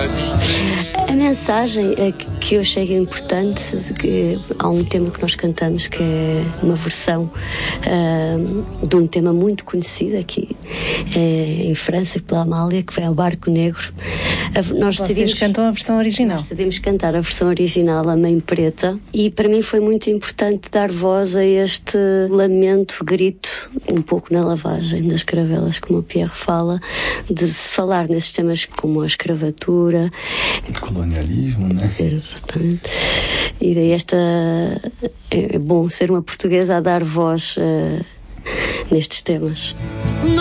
A mensagem que eu achei importante, que há um tema que nós cantamos que é uma versão de um tema muito conhecido aqui em França, pela Amália, que vem ao Barco Negro. Vocês cantam a versão original? Nós decidimos cantar a versão original, A Mãe Preta, e para mim foi muito importante dar voz a este lamento, grito, um pouco na lavagem das caravelas, como o Pierre fala, de se falar nesses temas como a escravatura, o colonialismo, né? Exatamente. E daí é bom ser uma portuguesa a dar voz nestes temas.